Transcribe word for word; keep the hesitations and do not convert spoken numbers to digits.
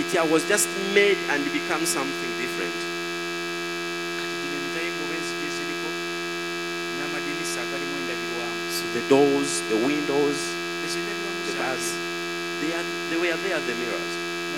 It uh, was just made and become something different. kati gino emitayimu oba enzigi eziriko n'amadinisa agalimu endabirwamu So the doors, the windows, ezo endabirwamu the bars, zaaliyo they, are, they were there, the mirrors.